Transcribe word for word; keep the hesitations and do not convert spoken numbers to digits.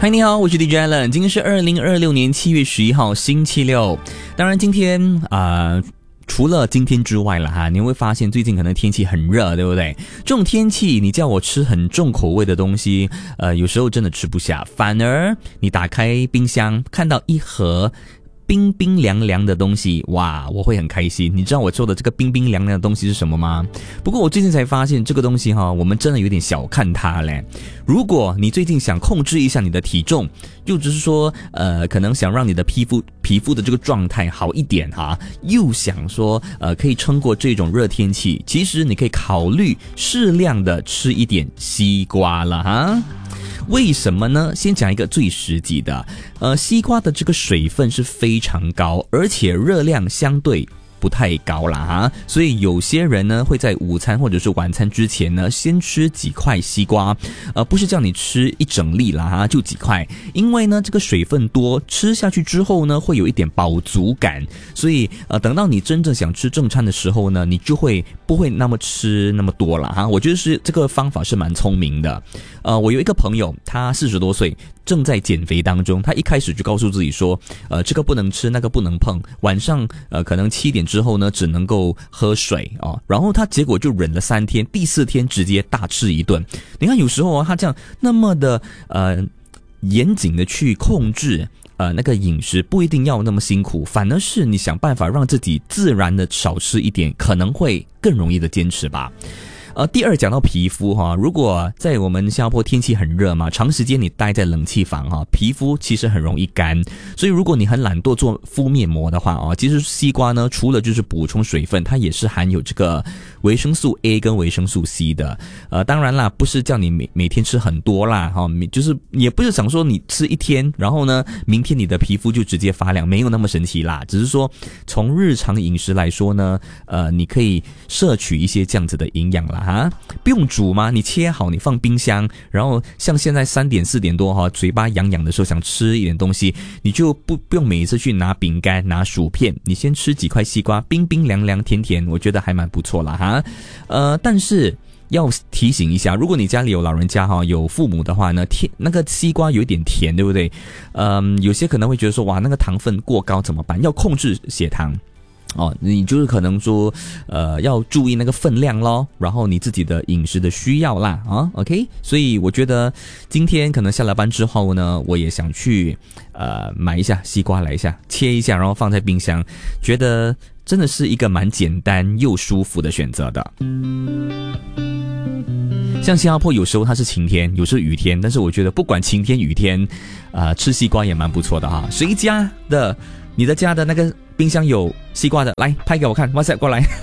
嗨，你好，我是 D J Allen， 今天是二零二六年七月十一号星期六。当然今天啊、呃除了今天之外了哈，你会发现最近可能天气很热，对不对？这种天气你叫我吃很重口味的东西，呃，有时候真的吃不下。反而你打开冰箱，看到一盒冰冰凉凉的东西，哇，我会很开心。你知道我做的这个冰冰凉凉的东西是什么吗？不过我最近才发现这个东西哈，我们真的有点小看它嘞。如果你最近想控制一下你的体重，又只是说呃，可能想让你的皮肤皮肤的这个状态好一点哈，又想说呃可以撑过这种热天气，其实你可以考虑适量的吃一点西瓜了哈。为什么呢？先讲一个最实际的，呃，西瓜的这个水分是非常高，而且热量相对不太高啦哈，所以有些人呢会在午餐或者是晚餐之前呢先吃几块西瓜，呃，不是叫你吃一整粒啦哈，就几块，因为呢这个水分多，吃下去之后呢会有一点饱足感，所以呃等到你真正想吃正餐的时候呢，你就会不会那么吃那么多啦哈。我觉得是这个方法是蛮聪明的。呃，我有一个朋友，他四十多岁，正在减肥当中，他一开始就告诉自己说，呃，这个不能吃，那个不能碰，晚上呃可能七点之后呢，只能够喝水哦。然后他结果就忍了三天，第四天直接大吃一顿。你看有时候啊，他这样那么的呃严谨的去控制呃那个饮食，不一定要那么辛苦，反而是你想办法让自己自然的少吃一点，可能会更容易的坚持吧。呃，第二讲到皮肤哈，如果在我们新加坡天气很热嘛，长时间你待在冷气房哈，皮肤其实很容易干，所以如果你很懒惰做敷面膜的话啊，其实西瓜呢，除了就是补充水分，它也是含有这个维生素 A 跟维生素 C 的。呃，当然啦，不是叫你每每天吃很多啦哈，就是也不是想说你吃一天，然后呢，明天你的皮肤就直接发亮，没有那么神奇啦。只是说从日常饮食来说呢，呃，你可以摄取一些这样子的营养啦。啊，不用煮吗？你切好，你放冰箱，然后像现在三点四点多哈，嘴巴痒痒的时候想吃一点东西，你就不不用每一次去拿饼干、拿薯片，你先吃几块西瓜，冰冰凉凉、甜甜，我觉得还蛮不错啦哈。呃，但是要提醒一下，如果你家里有老人家哈，有父母的话呢，甜那个西瓜有一点甜，对不对？嗯、呃，有些可能会觉得说，哇，那个糖分过高怎么办？要控制血糖。哦，你就是可能说，呃，要注意那个分量咯，然后你自己的饮食的需要啦，啊 ，OK， 所以我觉得今天可能下了班之后呢，我也想去呃买一下西瓜来一下，切一下，然后放在冰箱，觉得真的是一个蛮简单又舒服的选择的。像新加坡有时候它是晴天，有时候雨天，但是我觉得不管晴天雨天，呃，吃西瓜也蛮不错的哈。谁家的你的家的那个冰箱有西瓜的，来拍给我看 ，WhatsApp 过来。